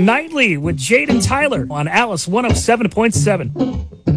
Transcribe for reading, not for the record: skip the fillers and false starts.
Nightly with Jade and Tyler on Alice 107.7.